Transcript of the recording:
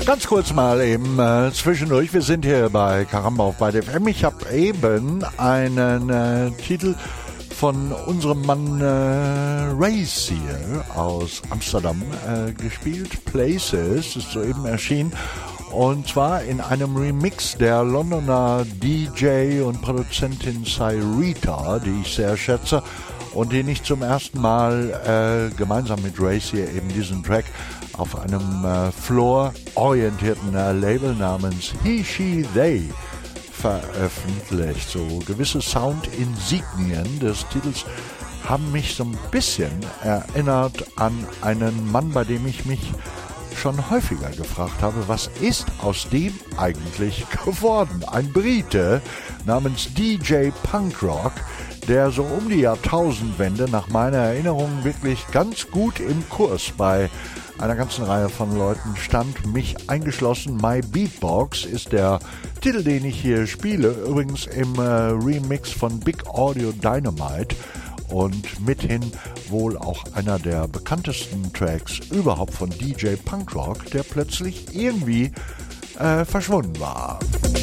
Ganz kurz mal eben zwischendurch. Wir sind hier bei Karamba auf Byte FM. Ich habe eben einen Titel von unserem Mann Race hier aus Amsterdam gespielt. Places ist soeben erschienen. Und zwar in einem Remix der Londoner DJ und Produzentin Cyrita, die ich sehr schätze. Und die nicht zum ersten Mal gemeinsam mit Race hier eben diesen Track auf einem Floor-orientierten Label namens He, She, They veröffentlicht. So gewisse Soundinsignien des Titels haben mich so ein bisschen erinnert an einen Mann, bei dem ich mich schon häufiger gefragt habe, was ist aus dem eigentlich geworden? Ein Brite namens DJ Punkrock, der so um die Jahrtausendwende nach meiner Erinnerung wirklich ganz gut im Kurs bei einer ganzen Reihe von Leuten stand, mich eingeschlossen. My Beatbox ist der Titel, den ich hier spiele, übrigens im Remix von Big Audio Dynamite und mithin wohl auch einer der bekanntesten Tracks überhaupt von DJ Punkrock, der plötzlich irgendwie verschwunden war.